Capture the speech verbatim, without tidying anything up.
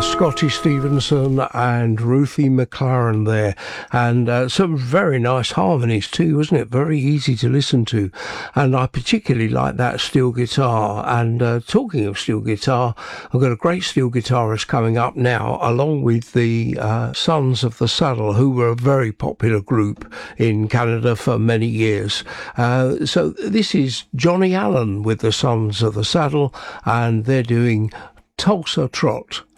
Scotty Stevenson and Ruthie McLaren there, and uh, some very nice harmonies too, wasn't it? Very easy to listen to, and I particularly like that steel guitar. And uh, talking of steel guitar, I've got a great steel guitarist coming up now, along with the uh, Sons of the Saddle, who were a very popular group in Canada for many years. Uh, so this is Johnny Allen with the Sons of the Saddle, and they're doing Tulsa Trot.